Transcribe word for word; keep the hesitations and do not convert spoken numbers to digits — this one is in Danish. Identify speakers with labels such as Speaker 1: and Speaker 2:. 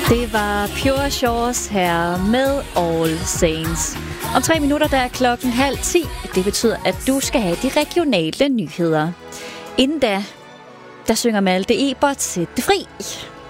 Speaker 1: Det var Pure Shores her med All Saints. Om tre minutter, der er klokken halv ti. Det betyder, at du skal have de regionale nyheder. Inden da, der synger Malte Ebert Sæt det fri.